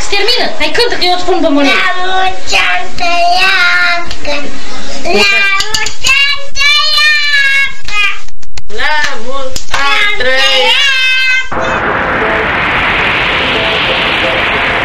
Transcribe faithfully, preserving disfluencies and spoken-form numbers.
se termină. Hai cântă că eu îți pun bomboane. La mulți ani trăiască, la